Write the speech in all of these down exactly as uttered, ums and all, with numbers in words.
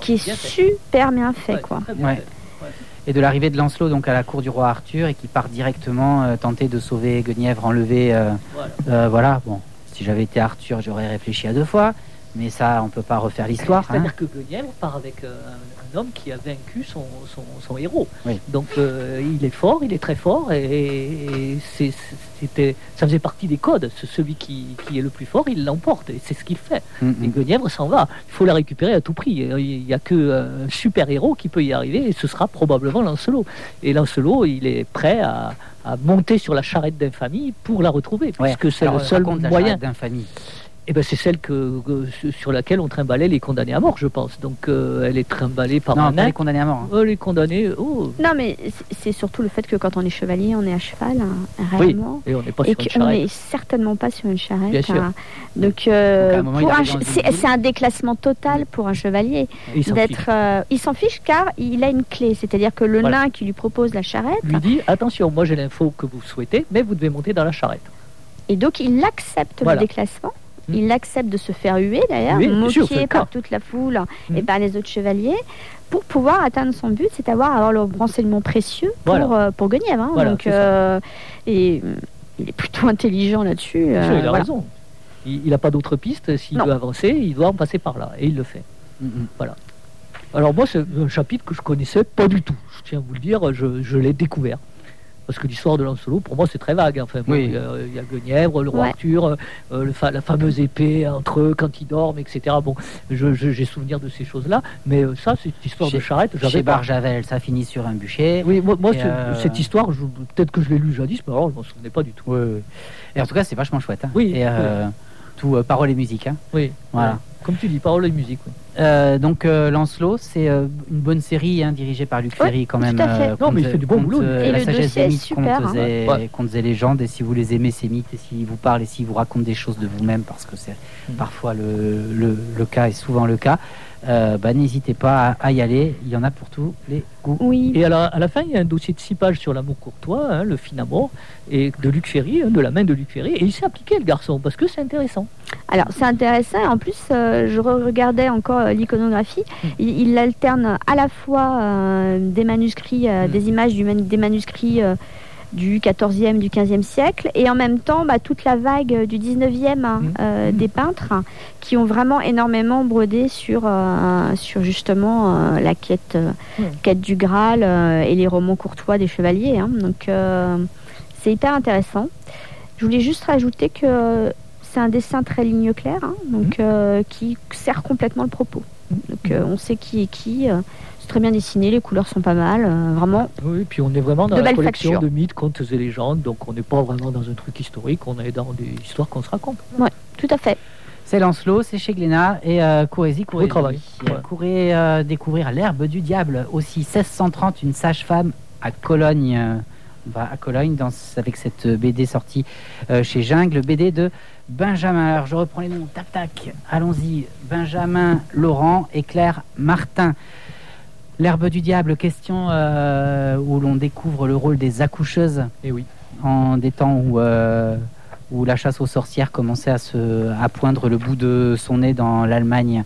qui est bien super fait. bien fait, ouais, quoi. Bien ouais. fait. Ouais. Et de l'arrivée de Lancelot donc à la cour du roi Arthur et qui part directement euh, tenter de sauver Guenièvre enlevé. Euh, voilà. Euh, voilà. Bon, si j'avais été Arthur, j'aurais réfléchi à deux fois. Mais ça, on peut pas refaire l'histoire. C'est-à-dire hein. que Guenièvre part avec euh, un, un homme qui a vaincu son, son, son héros. Oui. Donc euh, il est fort, il est très fort, et, et c'est, c'était, ça faisait partie des codes. C'est celui qui, qui est le plus fort, il l'emporte, et c'est ce qu'il fait. Mm-hmm. Et Guenièvre s'en va. Il faut la récupérer à tout prix. Il n'y a qu'un super-héros qui peut y arriver, et ce sera probablement Lancelot. Et Lancelot, il est prêt à, à monter sur la charrette d'infamie pour la retrouver, ouais. puisque c'est Alors, le seul moyen. La charrette d'infamie. Eh ben, c'est celle que, que, sur laquelle on trimballait les condamnés à mort, je pense. Donc, euh, elle est trimballée par non, un pas les condamnés à mort. Hein. Oh, les condamnés, oh. Non, mais c'est surtout le fait que quand on est chevalier, on est à cheval, hein, réellement. Oui, et on n'est pas et sur une charrette. Et qu'on n'est certainement pas sur une charrette. Bien sûr. Hein. Donc, euh, Donc pour un, c'est, c'est un déclassement total pour un chevalier. Il s'en d'être, fiche. Euh, il s'en fiche car il a une clé. C'est-à-dire que le voilà. nain qui lui propose la charrette... lui dit, attention, moi j'ai l'info que vous souhaitez, mais vous devez monter dans la charrette. Et donc, il accepte voilà. le déclassement. Il accepte de se faire huer d'ailleurs, oui, moqué sûr, par toute la foule mmh. et par les autres chevaliers, pour pouvoir atteindre son but, c'est avoir, avoir le renseignement précieux pour, voilà. euh, pour Guenièvre. Hein. Voilà, Donc, euh, et il est plutôt intelligent là-dessus. Euh, sûr, il a voilà. raison. Il n'a pas d'autre piste. S'il non. veut avancer, il doit en passer par là. Et il le fait. Mmh. Voilà. Alors moi, c'est un chapitre que je connaissais pas du tout. Je tiens à vous le dire, je, je l'ai découvert. Parce que l'histoire de Lancelot, pour moi, c'est très vague. Enfin, bon, oui. il, y a, il y a Guenièvre, le roi ouais. Arthur, euh, le fa- la fameuse épée entre eux quand ils dorment, et cetera. Bon, je, je, j'ai souvenir de ces choses-là, mais euh, ça, c'est une histoire chez, de charrette. J'avais chez pas. Barjavel, ça finit sur un bûcher. Oui, moi, moi euh... cette histoire, je, peut-être que je l'ai lue jadis, mais alors je m'en souvenais pas du tout. Oui, oui. Et en tout cas, c'est vachement chouette. Hein. Oui. Et euh, oui. tout euh, paroles et musique. Hein. Oui. Voilà. Ouais. Comme tu dis, paroles et musique. Oui. Euh, donc euh, Lancelot, c'est euh, une bonne série hein, dirigée par Luc Ferry oui, quand même. Tout à fait. Euh, non, mais il fait du bon boulot. Euh, la sagesse des mythes, super, contes, hein. et, ouais. contes et légendes. Et si vous les aimez ces mythes, et s'ils vous parlent, et s'ils vous racontent des choses de vous-même, parce que c'est mmh. parfois le, le, le cas et souvent le cas, euh, bah, n'hésitez pas à, à y aller. Il y en a pour tous les goûts. Oui. Et à la, à la fin, il y a un dossier de six pages sur l'amour courtois, hein, le fin amour, et de Luc Ferry, hein, de la main de Luc Ferry. Et il s'est appliqué le garçon parce que c'est intéressant. Alors c'est intéressant. En plus, euh, je regardais encore euh, l'iconographie. Mmh. Il, il alterne à la fois euh, des manuscrits, euh, mmh. des images du man- des manuscrits euh, du quatorzième, du quinzième siècle, et en même temps bah, toute la vague du dix-neuvième hein, mmh. euh, des peintres hein, qui ont vraiment énormément brodé sur, euh, sur justement euh, la quête, euh, mmh. quête du Graal euh, et les romans courtois des chevaliers. Hein. Donc euh, c'est hyper intéressant. Je voulais juste rajouter que c'est un dessin très ligne claire, hein, donc, mmh. euh, qui sert complètement le propos. Donc euh, on sait qui est qui. Euh, c'est très bien dessiné, les couleurs sont pas mal, euh, vraiment. Oui, puis on est vraiment dans de la collection facture. de mythes, contes et légendes, donc on n'est pas vraiment dans un truc historique, on est dans des histoires qu'on se raconte. Oui, tout à fait. C'est Lancelot, c'est chez Glénat, et euh, courez-y, courez Beau travail. Ouais. Courez euh, découvrir L'herbe du diable, aussi seize cent trente, une sage-femme à Cologne. Euh, on va à Cologne dans, avec cette B D sortie euh, chez Jungle, B D de Benjamin. Alors je reprends les noms, tac tac, allons-y. Benjamin Laurent et Claire Martin. L'herbe du diable, question euh, où l'on découvre le rôle des accoucheuses. Et oui. En des temps où, euh, où la chasse aux sorcières commençait à, se, à poindre le bout de son nez dans l'Allemagne.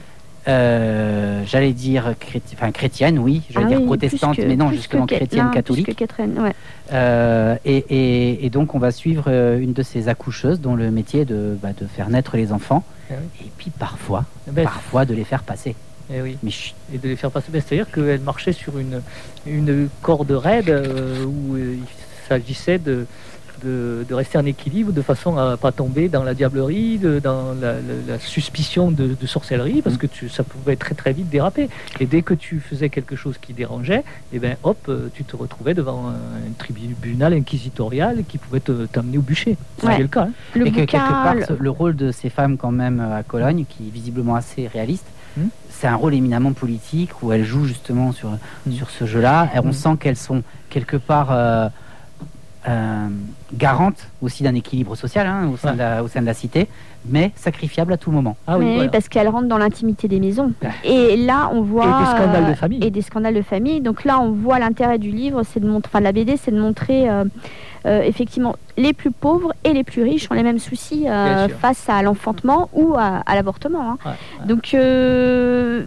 Euh, j'allais dire chréti- enfin, chrétienne, oui, j'allais ah dire oui, protestante, que, mais non, justement que, chrétienne non, catholique. Plus que Catherine, ouais. euh, et, et, et donc on va suivre euh, une de ces accoucheuses dont le métier est de, bah, de faire naître les enfants, ah oui. et puis parfois, ben, parfois de les faire passer. Et, oui. Mais chut. Et de les faire passer. Ben, c'est-à-dire qu'elle marchait sur une, une corde raide euh, où euh, il s'agissait de, de, de rester en équilibre de façon à ne pas tomber dans la diablerie, de, dans la, la, la suspicion de, de sorcellerie, parce que tu, ça pouvait très très vite déraper. Et dès que tu faisais quelque chose qui dérangeait, et ben, hop, tu te retrouvais devant un, un tribunal inquisitorial qui pouvait te, t'amener au bûcher. C'est ouais. le cas. Hein. Le et que bouquin, quelque part, le... le rôle de ces femmes quand même à Cologne, qui est visiblement assez réaliste, mmh. c'est un rôle éminemment politique où elles jouent justement sur, mmh. sur ce jeu-là. Et on mmh. sent qu'elles sont quelque part euh, euh, garantes aussi d'un équilibre social hein, au, sein ouais. de la, au sein de la cité, mais sacrifiables à tout moment. Ah oui, voilà. Parce qu'elles rentrent dans l'intimité des maisons. Ah. Et là, on voit... Et des scandales de famille. Et des scandales de famille. Donc là, on voit l'intérêt du livre, c'est de montrer, enfin de la B D, c'est de montrer... Euh, Euh, effectivement, les plus pauvres et les plus riches ont les mêmes soucis euh, face à l'enfantement ou à, à l'avortement. Hein. Ouais, ouais. Donc, euh,